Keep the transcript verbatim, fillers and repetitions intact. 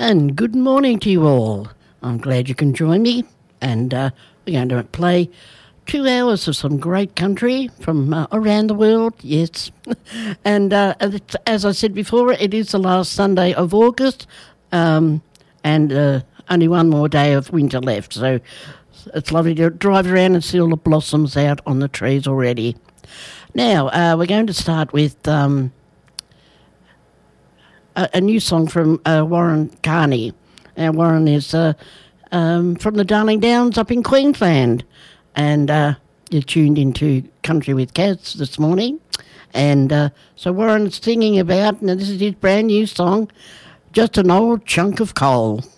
And good morning to you all. I'm glad you can join me, and uh, we're going to play two hours of some great country from uh, around the world, yes. and uh, as I said before, it is the last Sunday of August, um, and uh, only one more day of winter left, so it's lovely to drive around and see all the blossoms out on the trees already. Now, uh, we're going to start with um, a, a new song from uh, Warren Carney. Now, Warren is uh, um, from the Darling Downs up in Queensland, and uh, you're tuned into Country with Cats this morning. And uh, so Warren's singing about, and this is his brand new song, Just an Old Chunk of Coal.